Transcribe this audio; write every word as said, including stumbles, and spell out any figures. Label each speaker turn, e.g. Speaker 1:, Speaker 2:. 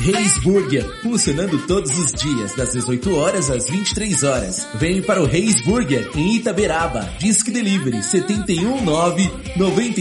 Speaker 1: Reis Burger, funcionando todos os dias, das dezoito horas às vinte e três horas. Vem para o Reis Burger, em Itaberaba. Disque Delivery sete um nove, nove